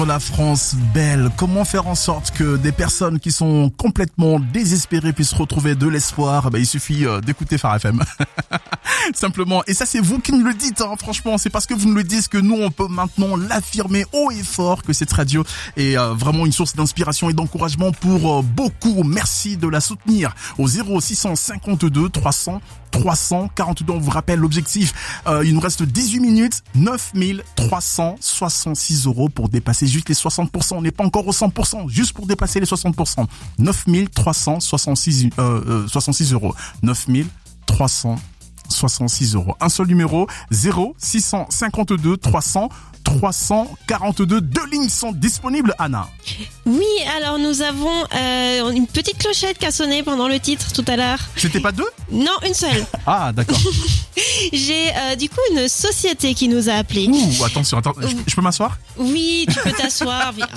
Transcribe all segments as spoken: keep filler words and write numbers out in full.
La France belle, comment faire en sorte que des personnes qui sont complètement désespérées puissent retrouver de l'espoir? Ben, il suffit euh, d'écouter Phare F M. Simplement, et ça c'est vous qui me le dites, hein. Franchement, c'est parce que vous nous le dites que nous on peut maintenant l'affirmer haut et fort que cette radio est euh, vraiment une source d'inspiration et d'encouragement pour euh, beaucoup. Merci de la soutenir au zéro six cent cinquante-deux trois cents trois cent quarante-deux. On vous rappelle l'objectif, euh, il nous reste dix-huit minutes, neuf mille trois cent soixante-six euros pour dépasser juste les soixante pour cent. On n'est pas encore au cent pour cent, juste pour dépasser les soixante pour cent. neuf mille trois cent soixante-six euh, euh, soixante-six euros. neuf mille trois cent soixante-six euros. Un seul numéro, zéro six cent cinquante-deux trois cents trois cent quarante-deux. Deux lignes sont disponibles, Anna. Oui, alors nous avons euh, une petite clochette qui a sonné pendant le titre tout à l'heure. C'était pas deux? Non, une seule. Ah, d'accord. J'ai euh, du coup une société qui nous a appelés. Ouh, attention, attends, je, je peux m'asseoir? Oui, tu peux t'asseoir. Viens.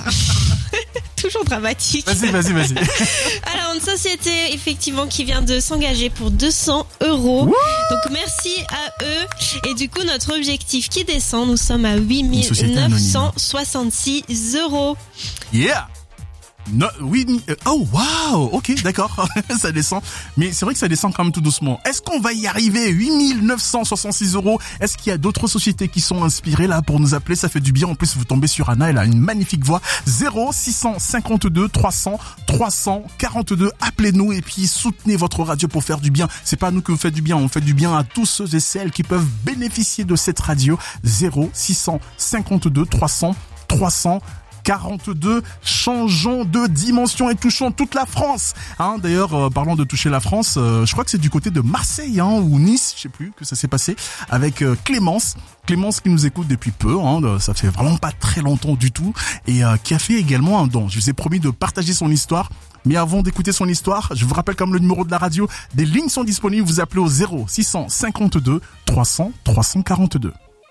Toujours dramatique. Vas-y, vas-y, vas-y. Alors, une société, effectivement, qui vient de s'engager pour deux cents euros. Wouh. Donc, merci à eux. Et du coup, notre objectif qui descend, nous sommes à huit mille neuf cent soixante-six euros. Yeah! No, oui, euh, oh waouh, ok, d'accord, ça descend. Mais c'est vrai que ça descend quand même tout doucement. Est-ce qu'on va y arriver? Huit mille neuf cent soixante-six euros. Est-ce qu'il y a d'autres sociétés qui sont inspirées là pour nous appeler? Ça fait du bien. En plus, vous tombez sur Anna, elle a une magnifique voix. zéro six cent cinquante-deux trois cents trois cent quarante-deux. Appelez-nous et puis soutenez votre radio pour faire du bien. C'est pas à nous que vous faites du bien, on fait du bien à tous ceux et celles qui peuvent bénéficier de cette radio. zéro six cent cinquante-deux trois cents trois cents quarante-deux. Changeons de dimension et touchons toute la France. Hein, d'ailleurs, euh, parlant de toucher la France, euh, je crois que c'est du côté de Marseille hein, ou Nice, je sais plus que ça s'est passé, avec euh, Clémence. Clémence qui nous écoute depuis peu, hein, ça fait vraiment pas très longtemps du tout, et euh, qui a fait également un don. Je vous ai promis de partager son histoire. Mais avant d'écouter son histoire, je vous rappelle comme le numéro de la radio, des lignes sont disponibles, vous appelez au zéro six cent cinquante-deux trois cents trois cent quarante-deux.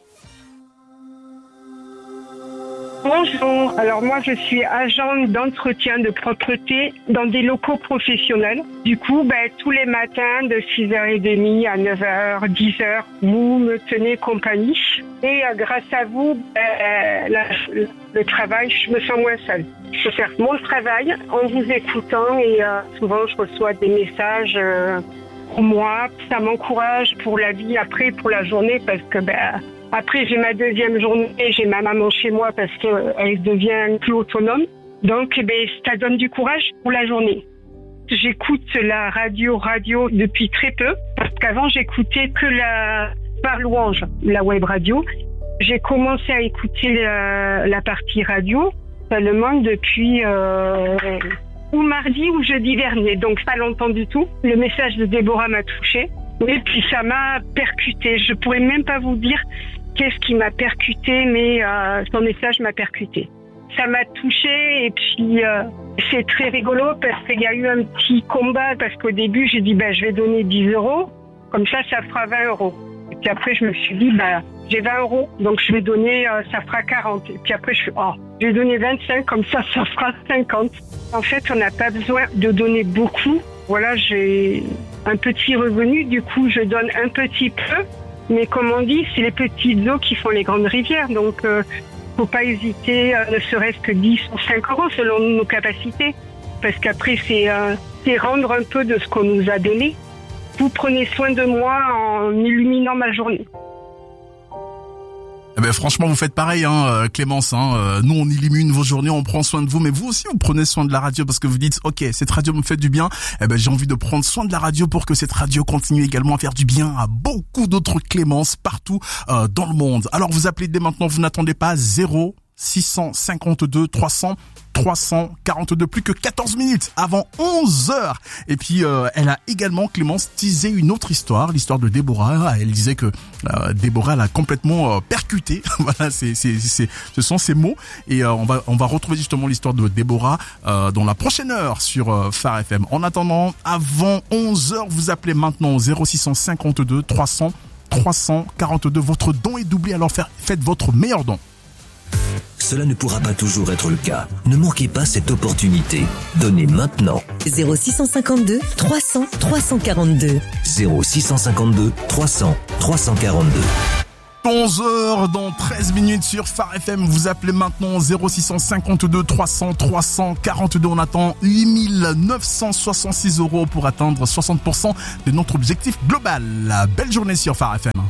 Bonjour, alors moi je suis agent d'entretien de propreté dans des locaux professionnels. Du coup, ben, tous les matins de six heures trente à neuf heures, dix heures, vous me tenez compagnie. Et euh, grâce à vous, ben, la, le, le travail, je me sens moins seule. Je peux faire mon travail en vous écoutant et euh, souvent je reçois des messages euh, pour moi. Ça m'encourage pour la vie après, pour la journée parce que... ben Après, j'ai ma deuxième journée, j'ai ma maman chez moi parce qu'elle devient plus autonome. Donc, ben, ça donne du courage pour la journée. J'écoute la radio radio depuis très peu parce qu'avant, j'écoutais que la par louange, la web radio. J'ai commencé à écouter la, la partie radio seulement depuis euh, ou mardi ou jeudi dernier, donc pas longtemps du tout. Le message de Déborah m'a touchée et puis ça m'a percuté. Je pourrais même pas vous dire qu'est-ce qui m'a percuté, mais euh, son message m'a percuté. Ça m'a touchée et puis euh, c'est très rigolo parce qu'il y a eu un petit combat parce qu'au début j'ai dit ben je vais donner dix euros, comme ça ça fera vingt euros. Et puis après je me suis dit ben j'ai vingt euros donc je vais donner euh, ça fera quarante. Et puis après je suis oh je vais donner vingt-cinq comme ça ça fera cinquante. En fait on n'a pas besoin de donner beaucoup. Voilà, j'ai un petit revenu, du coup je donne un petit peu. Mais comme on dit, c'est les petites eaux qui font les grandes rivières. Donc, euh, faut pas hésiter, euh, ne serait-ce que dix ou cinq euros selon nos capacités. Parce qu'après, c'est, euh, c'est rendre un peu de ce qu'on nous a donné. Vous prenez soin de moi en illuminant ma journée. Eh ben, franchement, vous faites pareil, hein, Clémence. Hein. Nous, on illumine vos journées, on prend soin de vous, mais vous aussi, vous prenez soin de la radio parce que vous dites, ok, cette radio me fait du bien. Eh ben, j'ai envie de prendre soin de la radio pour que cette radio continue également à faire du bien à beaucoup d'autres Clémences partout euh, dans le monde. Alors, vous appelez dès maintenant, vous n'attendez pas. Zéro six cent cinquante-deux trois cents trois cent quarante-deux, plus que quatorze minutes avant onze heures. Et puis euh, elle a également, Clémence, teasé une autre histoire, l'histoire de Déborah. Elle disait que euh, Déborah l'a complètement euh, percuté. Voilà, c'est, c'est, c'est, ce sont ces mots. Et euh, on va on va retrouver justement l'histoire de Déborah euh, dans la prochaine heure sur euh, Phare F M. En attendant, avant onze heures, vous appelez maintenant au zéro six cent cinquante-deux trois cents trois cent quarante-deux. Votre don est doublé, alors faites votre meilleur don. Cela ne pourra pas toujours être le cas. Ne manquez pas cette opportunité. Donnez maintenant. zéro six cent cinquante-deux trois cents trois cent quarante-deux. zéro six cent cinquante-deux trois cents trois cent quarante-deux. onze heures dans treize minutes sur Phare F M. Vous appelez maintenant zéro six cent cinquante-deux trois cents trois cent quarante-deux. On attend huit mille neuf cent soixante-six euros pour atteindre soixante pour cent de notre objectif global. Belle journée sur Phare F M.